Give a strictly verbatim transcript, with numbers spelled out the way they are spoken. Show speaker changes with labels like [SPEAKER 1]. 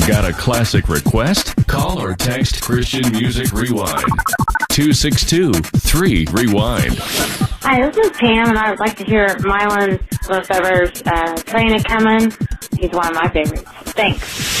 [SPEAKER 1] Got a classic request? Call or text Christian Music Rewind. two six two, three, rewind.
[SPEAKER 2] Hi, this is Pam, and I would like to hear Mylan's Lefevre's uh, Train A Comin'. He's one of my favorites. Thanks.